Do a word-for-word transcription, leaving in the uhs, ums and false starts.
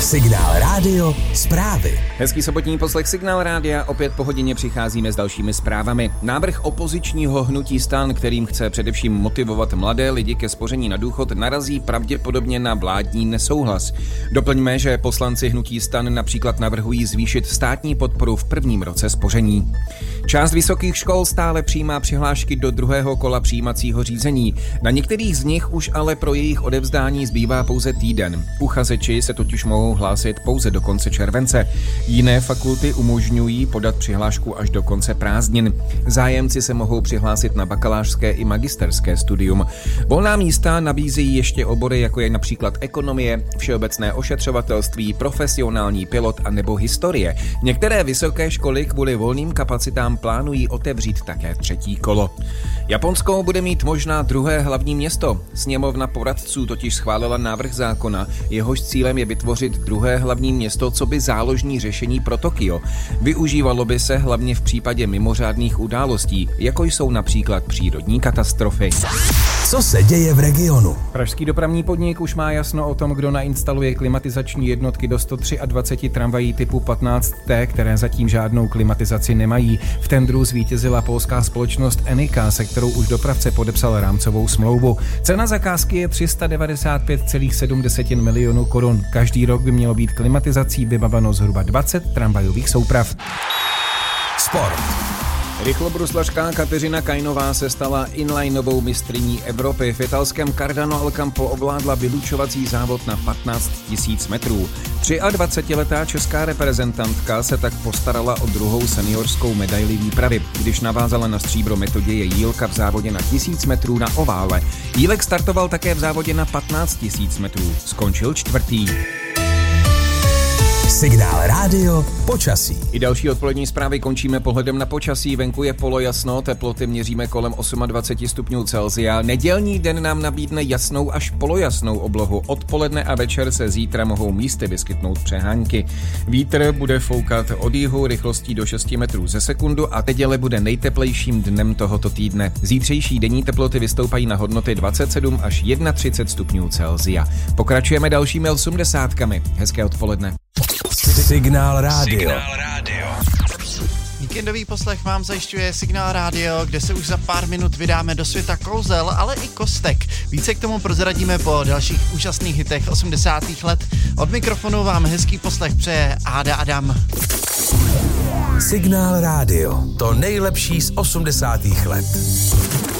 Signál Rádio zprávy. Hezký sobotní poslech Signál Rádia, opět po hodině přicházíme s dalšími zprávami. Návrh opozičního hnutí STAN, kterým chce především motivovat mladé lidi ke spoření na důchod, narazí pravděpodobně na vládní nesouhlas. Doplňme, že poslanci hnutí STAN například navrhují zvýšit státní podporu v prvním roce spoření. Část vysokých škol stále přijímá přihlášky do druhého kola přijímacího řízení. Na některých z nich už ale pro jejich odevzdání zbývá pouze týden. Uchazeči se totiž mohou hlásit pouze do konce července. Jiné fakulty umožňují podat přihlášku až do konce prázdnin. Zájemci se mohou přihlásit na bakalářské i magisterské studium. Volná místa nabízejí ještě obory, jako je například ekonomie, všeobecné ošetřovatelství, profesionální pilot a nebo historie. Některé vysoké školy kvůli volným kapacitám plánují otevřít také třetí kolo. Japonsko bude mít možná druhé hlavní město. Sněmovna poradců totiž schválila návrh zákona, jehož cílem je vytvořit druhé hlavní město coby záložní řešení pro Tokio. Využívalo by se hlavně v případě mimořádných událostí, jako jsou například přírodní katastrofy. Co se děje v regionu? Pražský dopravní podnik už má jasno o tom, kdo nainstaluje klimatizační jednotky do sto dvacet tři tramvají typu patnáct T, které zatím žádnou klimatizaci nemají. V tendru zvítězila polská společnost Enika, se kterou už dopravce podepsal rámcovou smlouvu. Cena zakázky je tři sta devadesát pět celá sedm milionů korun. Každý rok by mělo být klimatizací vybaveno zhruba dvacet tramvajových souprav. Sport. Rychlobruslařka Kateřina Kajnová se stala inlineovou mistryní Evropy. V italském Cardano al Campo ovládla vylučovací závod na patnáct tisíc metrů. dvacetiletá česká reprezentantka se tak postarala o druhou seniorskou medaili výpravy, když navázala na stříbro Metoděje Jílka v závodě na tisíc metrů na ovále. Jílek startoval také v závodě na patnáct tisíc metrů. Skončil čtvrtý. Signál Rádio počasí. I další odpolední zprávy končíme pohledem na počasí. Venku je polojasno, teploty měříme kolem dvacet osm stupňů Celsia. Nedělní den nám nabídne jasnou až polojasnou oblohu. Odpoledne a večer se zítra mohou místy vyskytnout přehánky. Vítr bude foukat od jihu rychlostí do šest metrů za sekundu a neděle bude nejteplejším dnem tohoto týdne. Zítřejší denní teploty vystoupají na hodnoty dvacet sedm až třicet jedna stupňů Celsia. Pokračujeme dalšími osmdesátkami. Hezké odpoledne. Signál Rádio. Signál Rádio. Víkendový poslech vám zajišťuje Signál Rádio, kde se už za pár minut vydáme do světa kouzel, ale i kostek. Více k tomu prozradíme po dalších úžasných hitech osmdesátých let. Od mikrofonu vám hezký poslech přeje Áda Adam. Signál Rádio. To nejlepší z osmdesátých let.